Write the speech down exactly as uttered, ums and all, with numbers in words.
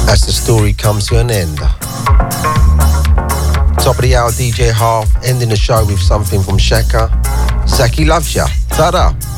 as the story comes to an end. Top of the hour, D J Half, ending the show with something from Shaka. Zaki loves ya. Ta-da.